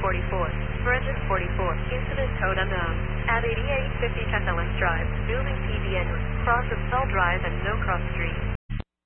44. Bridges 44. Incident code unknown. At 8850 Tenth Ellis Drive. Building PBN. Cross of Sell Drive and No Cross Street.